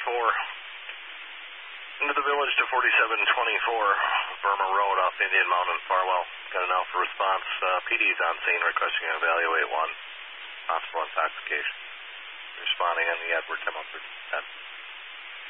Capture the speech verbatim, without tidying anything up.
four. Into the village to forty-seven twenty-four, Burma Road off Indian Mountain, Farwell. Got an alpha response. Uh, P D's on scene requesting an evaluate one. Possible intoxication. Responding on the Edward ten one three ten.